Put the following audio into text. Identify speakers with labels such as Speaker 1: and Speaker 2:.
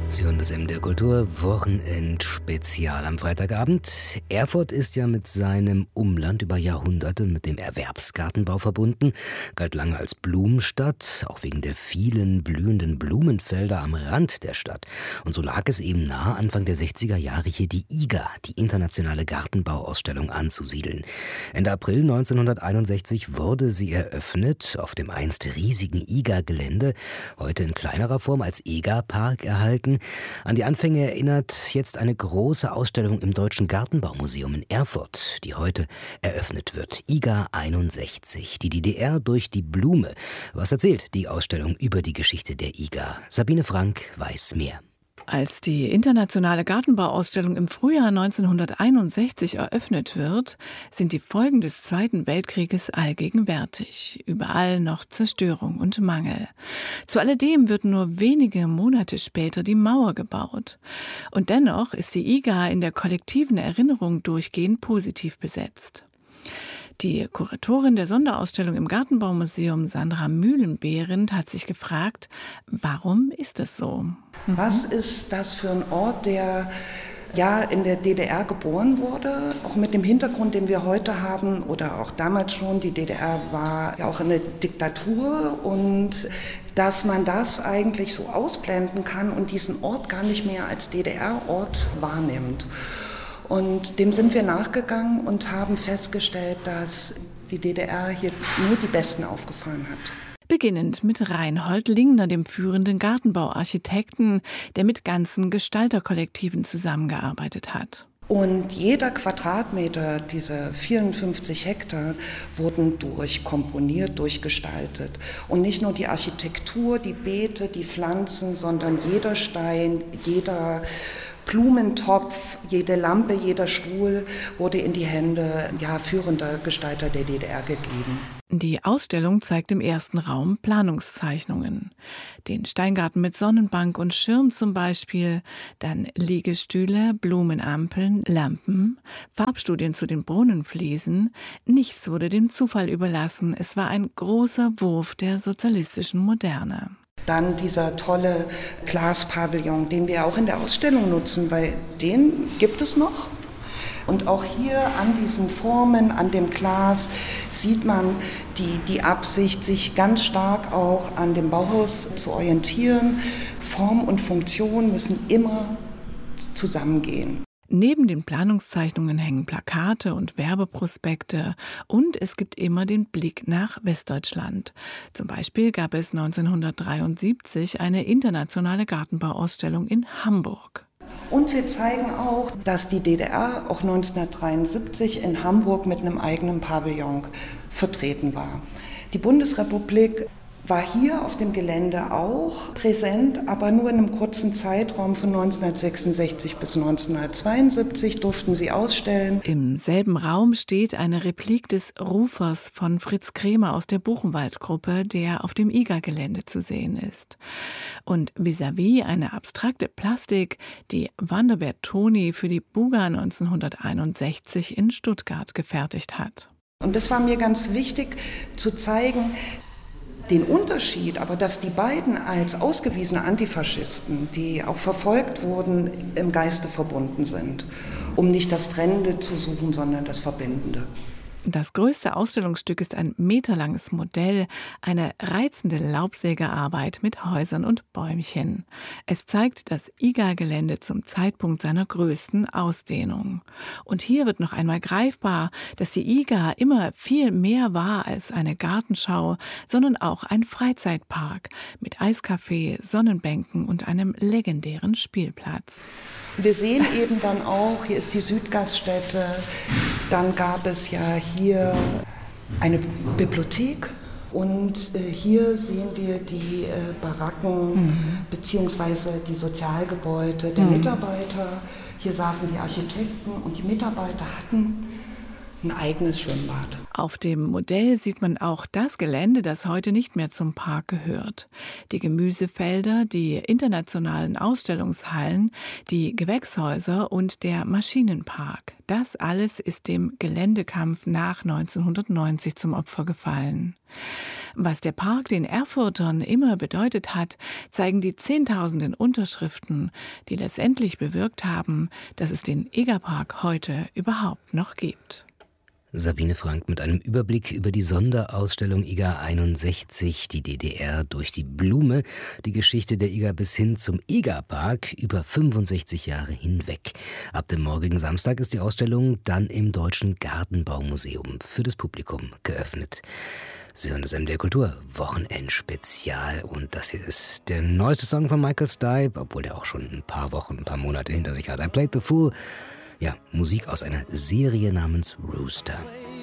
Speaker 1: Sie hören das MDR Kultur Wochenend-Spezial am Freitagabend. Erfurt ist ja mit seinem Umland über Jahrhunderte mit dem Erwerbsgartenbau verbunden, galt lange als Blumenstadt, auch wegen der vielen blühenden Blumenfelder am Rand der Stadt. Und so lag es eben nahe, Anfang der 60er Jahre hier die IGA, die Internationale Gartenbauausstellung, anzusiedeln. Ende April 1961 wurde sie eröffnet, auf dem einst riesigen IGA-Gelände, heute in kleinerer Form als EGA-Park erhalten. An die Anfänge erinnert jetzt eine große Ausstellung im Deutschen Gartenbaumuseum in Erfurt, die heute eröffnet wird. IGA 61, die DDR durch die Blume. Was erzählt die Ausstellung über die Geschichte der IGA? Sabine Frank weiß mehr.
Speaker 2: Als die internationale Gartenbauausstellung im Frühjahr 1961 eröffnet wird, sind die Folgen des Zweiten Weltkrieges allgegenwärtig. Überall noch Zerstörung und Mangel. Zu alledem wird nur wenige Monate später die Mauer gebaut. Und dennoch ist die IGA in der kollektiven Erinnerung durchgehend positiv besetzt. Die Kuratorin der Sonderausstellung im Gartenbaumuseum, Sandra Mühlenbehrendt, hat sich gefragt, warum ist es so?
Speaker 3: Was ist das für ein Ort, der ja in der DDR geboren wurde, auch mit dem Hintergrund, den wir heute haben oder auch damals schon. Die DDR war ja auch eine Diktatur und dass man das eigentlich so ausblenden kann und diesen Ort gar nicht mehr als DDR-Ort wahrnimmt. Und dem sind wir nachgegangen und haben festgestellt, dass die DDR hier nur die Besten aufgefahren hat.
Speaker 2: Beginnend mit Reinhold Lingner, dem führenden Gartenbauarchitekten, der mit ganzen Gestalterkollektiven zusammengearbeitet hat.
Speaker 3: Und jeder Quadratmeter dieser 54 Hektar wurden durchkomponiert, durchgestaltet. Und nicht nur die Architektur, die Beete, die Pflanzen, sondern jeder Stein, jeder Blumentopf, jede Lampe, jeder Stuhl wurde in die Hände führender Gestalter der DDR gegeben.
Speaker 2: Die Ausstellung zeigt im ersten Raum Planungszeichnungen. Den Steingarten mit Sonnenbank und Schirm zum Beispiel, dann Liegestühle, Blumenampeln, Lampen, Farbstudien zu den Brunnenfliesen. Nichts wurde dem Zufall überlassen. Es war ein großer Wurf der sozialistischen Moderne.
Speaker 3: Dann dieser tolle Glaspavillon, den wir auch in der Ausstellung nutzen, weil den gibt es noch. Und auch hier an diesen Formen, an dem Glas, sieht man die Absicht, sich ganz stark auch an dem Bauhaus zu orientieren. Form und Funktion müssen immer zusammengehen.
Speaker 2: Neben den Planungszeichnungen hängen Plakate und Werbeprospekte und es gibt immer den Blick nach Westdeutschland. Zum Beispiel gab es 1973 eine internationale Gartenbauausstellung in Hamburg.
Speaker 3: Und wir zeigen auch, dass die DDR auch 1973 in Hamburg mit einem eigenen Pavillon vertreten war. Die Bundesrepublik war hier auf dem Gelände auch präsent, aber nur in einem kurzen Zeitraum von 1966 bis 1972 durften sie ausstellen.
Speaker 2: Im selben Raum steht eine Replik des Rufers von Fritz Kremer aus der Buchenwald-Gruppe, der auf dem IGA-Gelände zu sehen ist. Und vis-à-vis eine abstrakte Plastik, die Wanda Bertoni für die Buga 1961 in Stuttgart gefertigt hat.
Speaker 3: Und das war mir ganz wichtig zu zeigen, den Unterschied, aber dass die beiden als ausgewiesene Antifaschisten, die auch verfolgt wurden, im Geiste verbunden sind, um nicht das Trennende zu suchen, sondern das Verbindende.
Speaker 2: Das größte Ausstellungsstück ist ein meterlanges Modell, eine reizende Laubsägearbeit mit Häusern und Bäumchen. Es zeigt das IGA-Gelände zum Zeitpunkt seiner größten Ausdehnung. Und hier wird noch einmal greifbar, dass die IGA immer viel mehr war als eine Gartenschau, sondern auch ein Freizeitpark mit Eiscafé, Sonnenbänken und einem legendären Spielplatz.
Speaker 3: Wir sehen eben dann auch, hier ist die Südgaststätte, dann gab es ja hier eine Bibliothek und hier sehen wir die Baracken beziehungsweise die Sozialgebäude der Mitarbeiter. Hier saßen die Architekten und die Mitarbeiter hatten ein eigenes Schwimmbad.
Speaker 2: Auf dem Modell sieht man auch das Gelände, das heute nicht mehr zum Park gehört. Die Gemüsefelder, die internationalen Ausstellungshallen, die Gewächshäuser und der Maschinenpark. Das alles ist dem Geländekampf nach 1990 zum Opfer gefallen. Was der Park den Erfurtern immer bedeutet hat, zeigen die Zehntausenden Unterschriften, die letztendlich bewirkt haben, dass es den Egerpark heute überhaupt noch gibt.
Speaker 1: Sabine Frank mit einem Überblick über die Sonderausstellung IGA 61, die DDR durch die Blume, die Geschichte der IGA bis hin zum Egerpark über 65 Jahre hinweg. Ab dem morgigen Samstag ist die Ausstellung dann im Deutschen Gartenbaumuseum für das Publikum geöffnet. Sie hören das MDR Kultur Wochenendspezial und das hier ist der neueste Song von Michael Stipe, obwohl der auch schon ein paar Monate hinter sich hat. I Played the Fool. Ja, Musik aus einer Serie namens Rooster.